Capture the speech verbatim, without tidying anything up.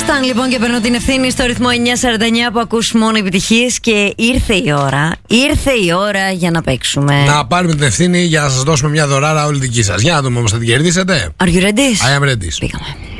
Mustang λοιπόν και παίρνω την ευθύνη στο ρυθμό εννιά σαράντα εννιά που ακούς μόνο επιτυχίες και ήρθε η ώρα, ήρθε η ώρα για να παίξουμε. Να πάρουμε την ευθύνη για να σας δώσουμε μια δωράρα όλη δική σας. Για να δούμε όμως θα την κερδίσετε. Are you ready? I am ready. Πήγαμε.